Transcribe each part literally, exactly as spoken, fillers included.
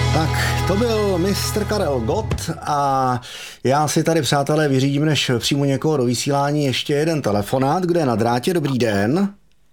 Tak, to byl mistr Karel Gott a já si tady, přátelé, vyřídím, než přijmu někoho do vysílání, ještě jeden telefonát. Kdo je na drátě? Dobrý den.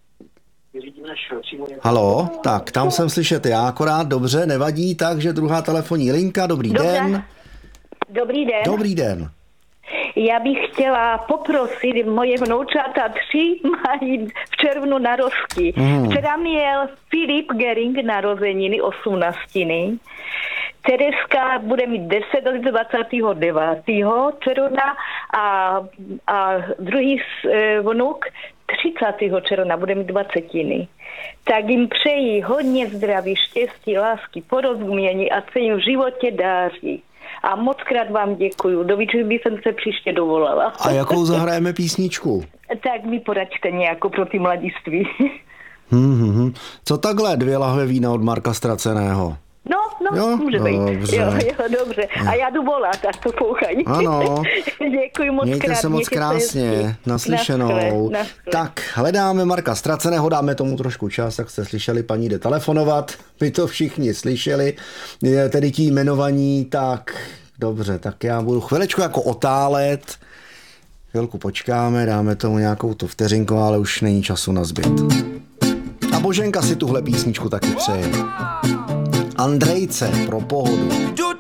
Haló, tak, tam jsem slyšet já akorát, dobře, nevadí, takže druhá telefonní linka, dobrý Dobře. den. Dobrý den. Dobrý den. Já bych chtěla poprosit, moje vnoučata tři mají v červnu narozky. Mm. Včera měl Filip Gering narozeniny, osmnáctiny. Tereska bude mít deset do dvacátého devátého června a, a druhý e, vnuk třicátého června bude mít dvacetiny. Tak jim přeji hodně zdraví, štěstí, lásky, porozumění a se jim v životě dáří. A moc krát vám děkuju. Do víčerby jsem se příště dovolala. A jakou zahrajeme písničku? Tak mi poraďte nějakou pro ty mladiství. Hmm, hmm, hmm. Co takhle dvě lahve vína od Marka Ztraceného? No, no, Jo? může být. Dobře. Jo, jo, dobře. A já jdu volat, až to pouchají. Ano. Děkuji moc Mějte krát. se moc mějte krásně. hezky. Naslyšenou. Naschle, naschle. Tak, hledáme Marka Ztraceného, dáme tomu trošku čas, jak jste slyšeli, paní jde telefonovat. My to všichni slyšeli. Je tedy ti jmenovaní, tak dobře, tak já budu chvilečku jako otálet. Chvilku počkáme, dáme tomu nějakou tu vteřinku, ale už není času na zbyt. A Boženka si tuhle písničku taky přeje. Andrejce pro pohodu.